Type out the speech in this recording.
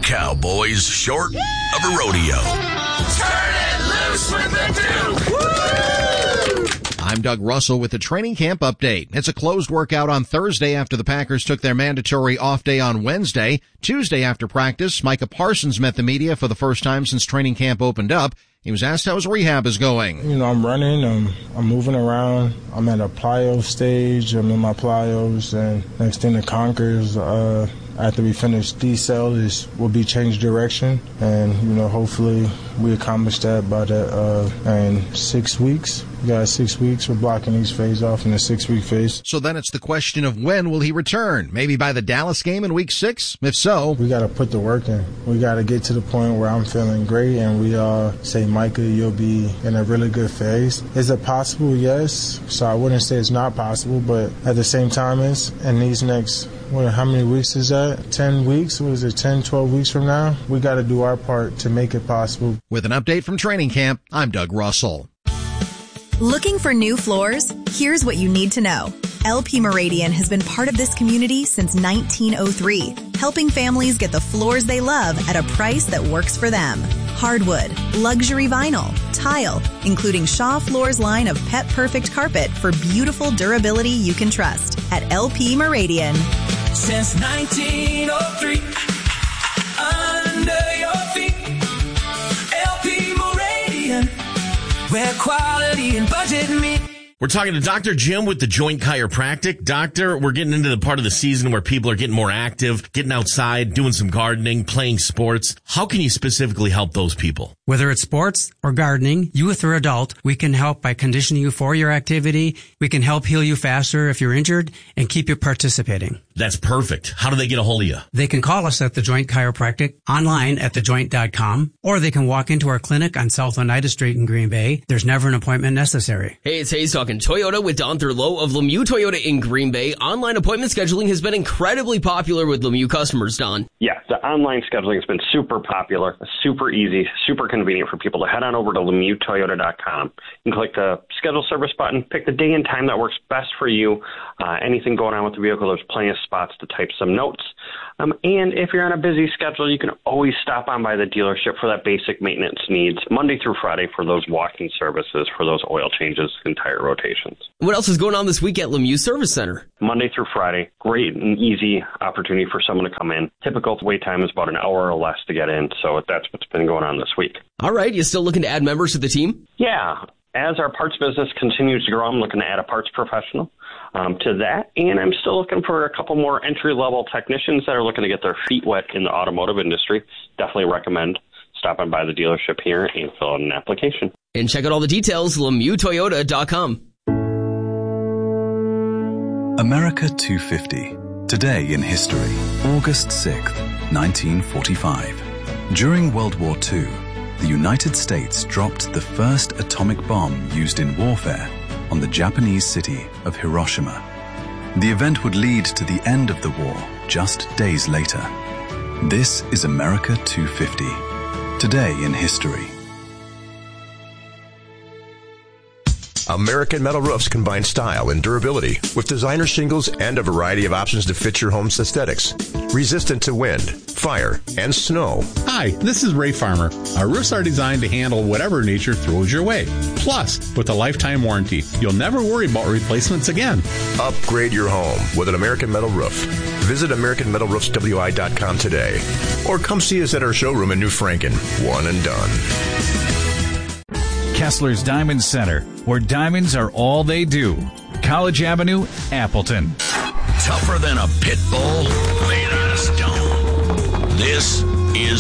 cowboys short of a rodeo. Turn it loose with the Duke! Woo! I'm Doug Russell with the training camp update. It's a closed workout on Thursday after the Packers took their mandatory off day on Wednesday. Tuesday after practice, Micah Parsons met the media for the first time since training camp opened up. He was asked how his rehab is going. I'm running, I'm moving around. I'm at a plyo stage. I'm in my plyos, and next thing to conquer is after we finish D-cell will be change direction, and hopefully we accomplish that by in 6 weeks. We got 6 weeks. We're blocking each phase off in the 6-week phase. So then it's the question of when will he return? Maybe by the Dallas game in week 6? If so, we got to put the work in. We got to get to the point where I'm feeling great and we all say, Micah, you'll be in a really good phase. Is it possible? Yes. So I wouldn't say it's not possible, but at the same time, it's in these next, how many weeks is that? 10 weeks? What is it, 10, 12 weeks from now? We got to do our part to make it possible. With an update from training camp, I'm Doug Russell. Looking for new floors? Here's what you need to know. LP Meridian has been part of this community since 1903, helping families get the floors they love at a price that works for them. Hardwood, luxury vinyl, tile, including Shaw Floors line of Pet Perfect carpet for beautiful durability you can trust at LP Meridian. Since 1903, under your feet, LP Meridian, where quality and budget meet. We're talking to Dr. Jim with the Joint Chiropractic. Doctor, we're getting into the part of the season where people are getting more active, getting outside, doing some gardening, playing sports. How can you specifically help those people? Whether it's sports or gardening, youth or adult, we can help by conditioning you for your activity. We can help heal you faster if you're injured and keep you participating. That's perfect. How do they get a hold of you? They can call us at The Joint Chiropractic, online at thejoint.com, or they can walk into our clinic on South Oneida Street in Green Bay. There's never an appointment necessary. Hey, it's Hayes talking Toyota with Don Thurlow of Lemieux Toyota in Green Bay. Online appointment scheduling has been incredibly popular with Lemieux customers, Don. Yeah, the online scheduling has been super popular, super easy, super convenient for people to head on over to LemieuxToyota.com. You can click the schedule service button, pick the day and time that works best for you. Anything going on with the vehicle, there's plenty of spots to type some notes. And if you're on a busy schedule, you can always stop on by the dealership for that basic maintenance needs, Monday through Friday for those walking services, for those oil changes and tire rotations. What else is going on this week at Lemieux Service Center? Monday through Friday, great and easy opportunity for someone to come in. Typical wait time is about an hour or less to get in, so that's what's been going on this week. All right, you still looking to add members to the team? Yeah. As our parts business continues to grow, I'm looking to add a parts professional to that. And I'm still looking for a couple more entry-level technicians that are looking to get their feet wet in the automotive industry. Definitely recommend stopping by the dealership here and fill out an application. And check out all the details, LemieuxToyota.com. America 250. Today in history, August 6th, 1945. During World War II, the United States dropped the first atomic bomb used in warfare on the Japanese city of Hiroshima. The event would lead to the end of the war just days later. This is America 250. Today in history. American Metal Roofs combine style and durability with designer shingles and a variety of options to fit your home's aesthetics. Resistant to wind, fire, and snow. Hi, this is Ray Farmer. Our roofs are designed to handle whatever nature throws your way. Plus, with a lifetime warranty, you'll never worry about replacements again. Upgrade your home with an American Metal Roof. Visit AmericanMetalRoofsWI.com today. Or come see us at our showroom in New Franken. One and done. Kessler's Diamond Center, where diamonds are all they do. College Avenue, Appleton. Tougher than a pit bull, made out of stone. This is